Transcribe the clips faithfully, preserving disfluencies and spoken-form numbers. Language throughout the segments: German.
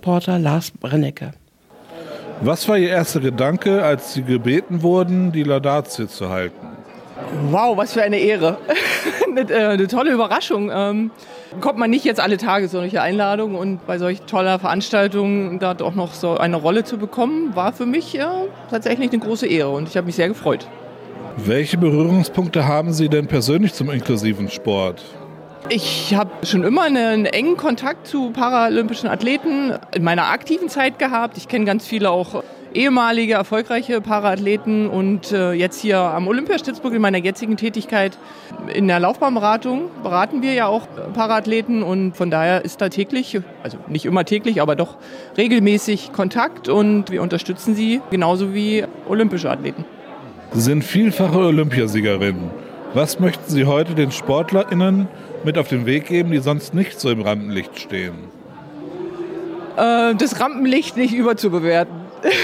Sportreporter Lars Brennecke. Was war Ihr erster Gedanke, als Sie gebeten wurden, die Laudatio zu halten? Wow, was für eine Ehre. eine, äh, eine tolle Überraschung. Ähm, kommt man nicht jetzt alle Tage solche Einladungen, und bei solch toller Veranstaltung da auch noch so eine Rolle zu bekommen, war für mich äh, tatsächlich eine große Ehre, und ich habe mich sehr gefreut. Welche Berührungspunkte haben Sie denn persönlich zum inklusiven Sport? Ich habe schon immer einen engen Kontakt zu paralympischen Athleten in meiner aktiven Zeit gehabt. Ich kenne ganz viele auch ehemalige, erfolgreiche Paraathleten, und äh, jetzt hier am Olympiastützpunkt in meiner jetzigen Tätigkeit in der Laufbahnberatung beraten wir ja auch Paraathleten, und von daher ist da täglich, also nicht immer täglich, aber doch regelmäßig Kontakt, und wir unterstützen sie genauso wie olympische Athleten. Sie sind vielfache Olympiasiegerin. Was möchten Sie heute den SportlerInnen mit auf den Weg geben, die sonst nicht so im Rampenlicht stehen? Äh, das Rampenlicht nicht überzubewerten.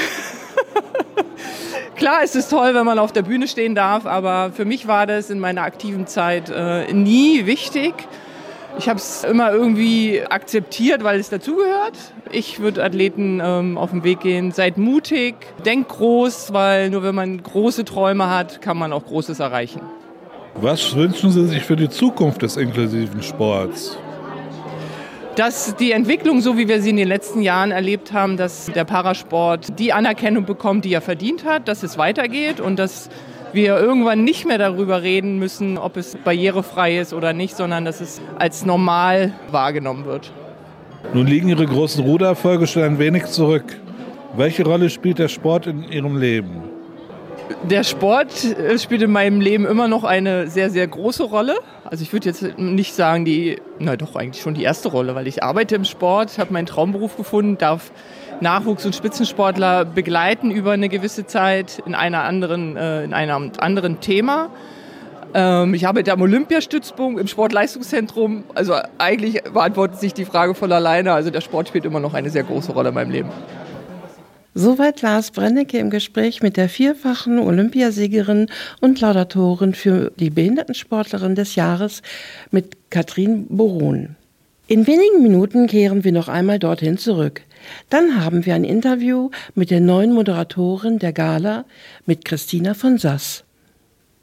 Klar ist es toll, wenn man auf der Bühne stehen darf, aber für mich war das in meiner aktiven Zeit äh, nie wichtig. Ich habe es immer irgendwie akzeptiert, weil es dazugehört. Ich würde Athleten ähm, auf den Weg gehen: seid mutig, denkt groß, weil nur wenn man große Träume hat, kann man auch Großes erreichen. Was wünschen Sie sich für die Zukunft des inklusiven Sports? Dass die Entwicklung, so wie wir sie in den letzten Jahren erlebt haben, dass der Parasport die Anerkennung bekommt, die er verdient hat, dass es weitergeht und dass wir irgendwann nicht mehr darüber reden müssen, ob es barrierefrei ist oder nicht, sondern dass es als normal wahrgenommen wird. Nun liegen Ihre großen Rudererfolge schon ein wenig zurück. Welche Rolle spielt der Sport in Ihrem Leben? Der Sport spielt in meinem Leben immer noch eine sehr, sehr große Rolle. Also ich würde jetzt nicht sagen, die, na doch, eigentlich schon die erste Rolle, weil ich arbeite im Sport, habe meinen Traumberuf gefunden, darf Nachwuchs- und Spitzensportler begleiten über eine gewisse Zeit in einer anderen, äh, in einem anderen Thema. Ähm, ich arbeite am Olympiastützpunkt, im Sportleistungszentrum. Also eigentlich beantwortet sich die Frage von alleine. Also der Sport spielt immer noch eine sehr große Rolle in meinem Leben. Soweit Lars Brennecke im Gespräch mit der vierfachen Olympiasiegerin und Laudatorin für die Behindertensportlerin des Jahres mit Katrin Boron. In wenigen Minuten kehren wir noch einmal dorthin zurück. Dann haben wir ein Interview mit der neuen Moderatorin der Gala, mit Christina von Sass.